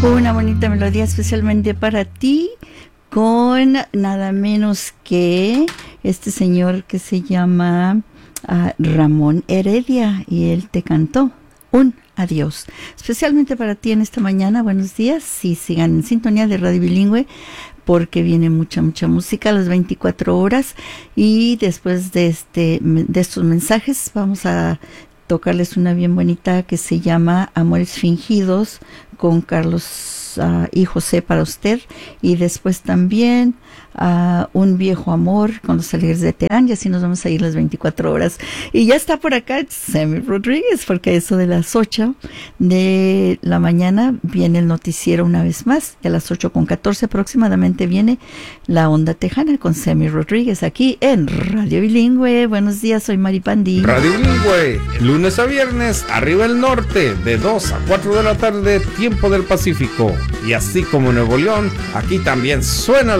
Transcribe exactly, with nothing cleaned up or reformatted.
Una bonita melodía especialmente para ti, con nada menos que este señor que se llama uh, Ramón Heredia, y él te cantó un adiós. Especialmente para ti en esta mañana, buenos días, y sigan en sintonía de Radio Bilingüe, porque viene mucha, mucha música a las veinticuatro horas, y después de, este, de estos mensajes vamos a tocarles una bien bonita que se llama Amores Fingidos, con Carlos uh, y José para usted, y después también uh, Un Viejo Amor con Los Alegres de Terán, y así nos vamos a ir las veinticuatro horas. Y ya está por acá Sammy Rodríguez, porque a eso de las ocho de la mañana viene el noticiero una vez más, y a las ocho con catorce aproximadamente viene La Onda Tejana con Sammy Rodríguez, aquí en Radio Bilingüe. Buenos días, soy Mari Pandi. Radio Bilingüe, lunes a viernes, arriba el norte, de dos a cuatro de la tarde, tiempo del Pacífico. Y así como Nuevo León, aquí también suena la